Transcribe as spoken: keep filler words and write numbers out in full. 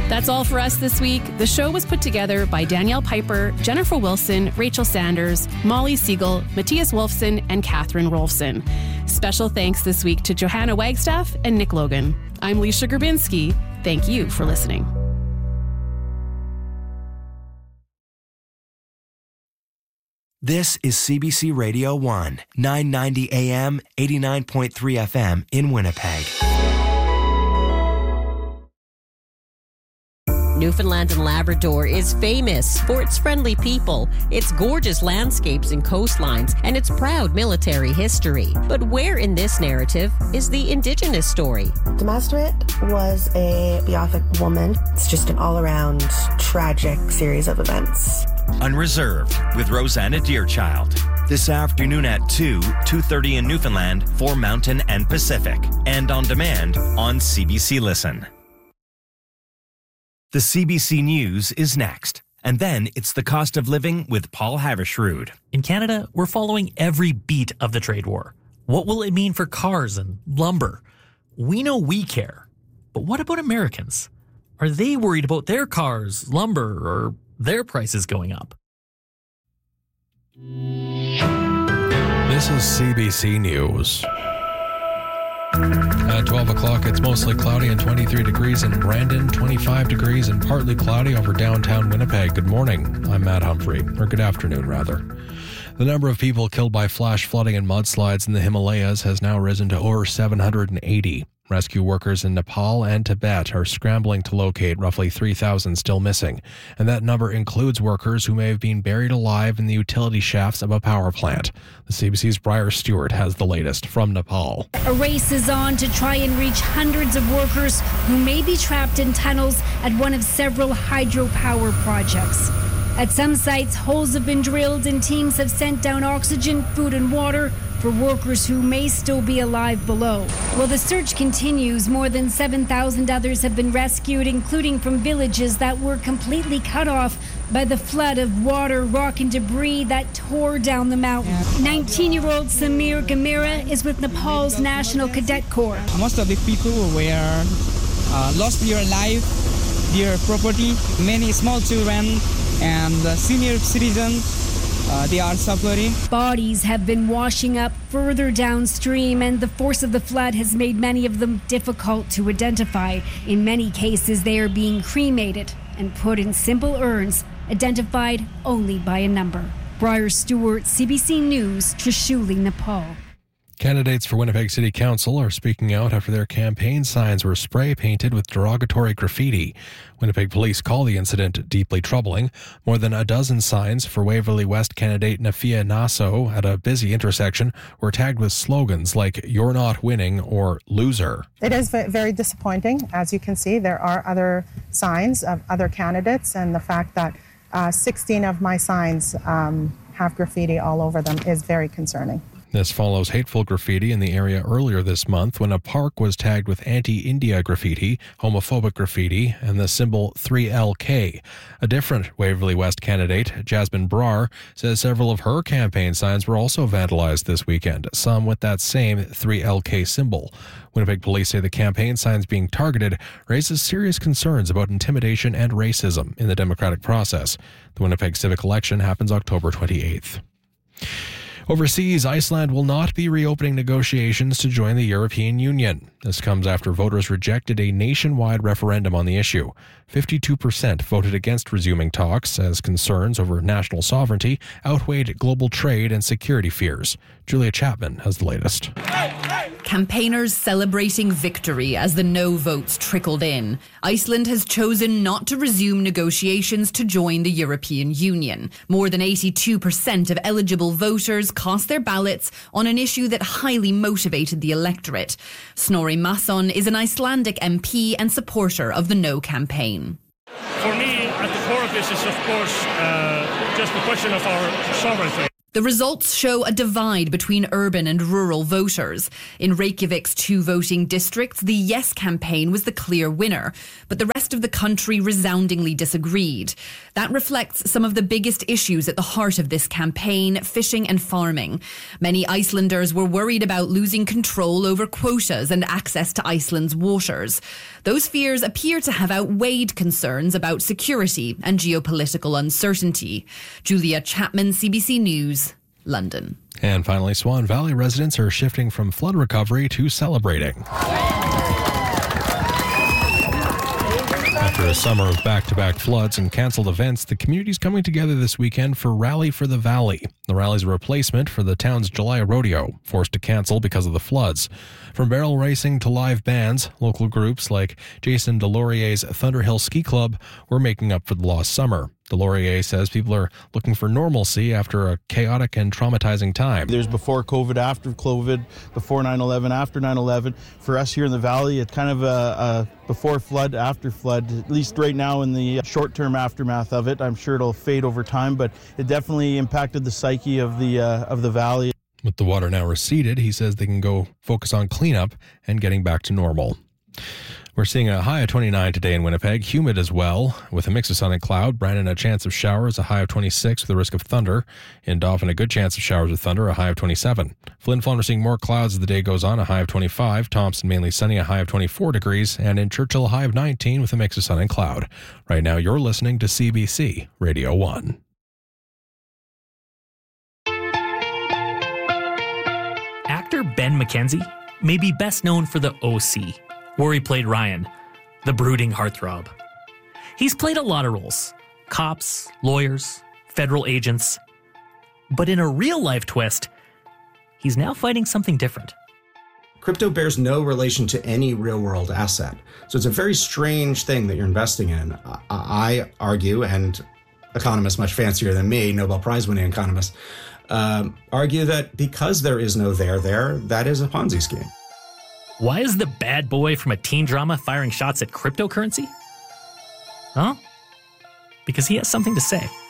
That's all for us this week. The show was put together by Danielle Piper, Jennifer Wilson, Rachel Sanders, Molly Siegel, Matthias Wolfson, and Catherine Rolfson. Special thanks this week to Johanna Wagstaff and Nick Logan. I'm Leisha Grabinski. Thank you for listening. This is C B C Radio one, nine ninety A M, eighty-nine point three F M in Winnipeg. Newfoundland and Labrador is famous for its friendly people, its gorgeous landscapes and coastlines, and its proud military history. But where in this narrative is the Indigenous story? Demasterit was a Beothuk woman. It's just an all-around tragic series of events. Unreserved with Rosanna Deerchild. This afternoon at two, two thirty in Newfoundland for Mountain and Pacific. And on demand on C B C Listen. The C B C News is next. And then it's the cost of living with Paul Havershrud. In Canada, we're following every beat of the trade war. What will it mean for cars and lumber? We know we care. But what about Americans? Are they worried about their cars, lumber, or their prices going up? This is C B C News. At twelve o'clock, it's mostly cloudy and twenty-three degrees in Brandon, twenty-five degrees and partly cloudy over downtown Winnipeg. Good morning. I'm Matt Humphrey, or good afternoon, rather. The number of people killed by flash flooding and mudslides in the Himalayas has now risen to over seven hundred eighty. Rescue workers in Nepal and Tibet are scrambling to locate roughly three thousand still missing, and that number includes workers who may have been buried alive in the utility shafts of a power plant. The C B C's Briar Stewart has the latest from Nepal. A race is on to try and reach hundreds of workers who may be trapped in tunnels at one of several hydropower projects. At some sites, holes have been drilled and teams have sent down oxygen, food and water for workers who may still be alive below. While the search continues, more than seven thousand others have been rescued, including from villages that were completely cut off by the flood of water, rock and debris that tore down the mountain. nineteen-year-old Samir Gamira is with Nepal's National Cadet Corps. Most of the people were uh, lost their life, their property. Many small children and uh, senior citizens, uh, they are suffering. Bodies have been washing up further downstream, and the force of the flood has made many of them difficult to identify. In many cases, they are being cremated and put in simple urns, identified only by a number. Briar Stewart, C B C News, Trishuli, Nepal. Candidates for Winnipeg City Council are speaking out after their campaign signs were spray painted with derogatory graffiti. Winnipeg police call the incident deeply troubling. More than a dozen signs for Waverley West candidate Nafia Nasso at a busy intersection were tagged with slogans like "You're not winning" or "Loser." It is very disappointing. As you can see, there are other signs of other candidates, and the fact that uh, sixteen of my signs um, have graffiti all over them is very concerning. This follows hateful graffiti in the area earlier this month when a park was tagged with anti-India graffiti, homophobic graffiti, and the symbol three L K. A different Waverley West candidate, Jasmine Brar, says several of her campaign signs were also vandalized this weekend, some with that same three L K symbol. Winnipeg police say the campaign signs being targeted raises serious concerns about intimidation and racism in the democratic process. The Winnipeg civic election happens October twenty-eighth. Overseas, Iceland will not be reopening negotiations to join the European Union. This comes after voters rejected a nationwide referendum on the issue. fifty-two percent voted against resuming talks as concerns over national sovereignty outweighed global trade and security fears. Julia Chapman has the latest. Campaigners celebrating victory as the no votes trickled in. Iceland has chosen not to resume negotiations to join the European Union. More than eighty-two percent of eligible voters cast their ballots on an issue that highly motivated the electorate. Snorri Masson is an Icelandic M P and supporter of the No campaign. For me, at the core of this is, of course, uh, just a question of our sovereignty. The results show a divide between urban and rural voters. In Reykjavik's two voting districts, the Yes campaign was the clear winner, but the rest of the country resoundingly disagreed. That reflects some of the biggest issues at the heart of this campaign, fishing and farming. Many Icelanders were worried about losing control over quotas and access to Iceland's waters. Those fears appear to have outweighed concerns about security and geopolitical uncertainty. Julia Chapman, C B C News, London. And finally, Swan Valley residents are shifting from flood recovery to celebrating. After a summer of back-to-back floods and cancelled events, the community's coming together this weekend for Rally for the Valley. The rally's a replacement for the town's July rodeo, forced to cancel because of the floods. From barrel racing to live bands, local groups like Jason Delorier's Thunderhill Ski Club were making up for the lost summer. Delorier says people are looking for normalcy after a chaotic and traumatizing time. There's before COVID, after COVID, before nine eleven, after nine eleven. For us here in the Valley, it's kind of a, a before flood, after flood, at least right now in the short-term aftermath of it. I'm sure it'll fade over time, but it definitely impacted the psyche of the uh, of the Valley. With the water now receded, he says they can go focus on cleanup and getting back to normal. We're seeing a high of twenty-nine today in Winnipeg, humid as well, with a mix of sun and cloud. Brandon, a chance of showers, a high of twenty-six with a risk of thunder. In Dauphin, a good chance of showers with thunder, a high of twenty-seven. Flin Flon, we're seeing more clouds as the day goes on, a high of twenty-five. Thompson, mainly sunny, a high of twenty-four degrees. And in Churchill, a high of nineteen with a mix of sun and cloud. Right now, you're listening to C B C Radio one. Actor Ben McKenzie may be best known for The O C, where he played Ryan, the brooding heartthrob. He's played a lot of roles: cops, lawyers, federal agents. But in a real-life twist, he's now fighting something different. Crypto bears no relation to any real-world asset. So it's a very strange thing that you're investing in. I, I argue, and economists much fancier than me, Nobel Prize-winning economists, um, argue that because there is no there there, that is a Ponzi scheme. Why is the bad boy from a teen drama firing shots at cryptocurrency? Huh? Because he has something to say.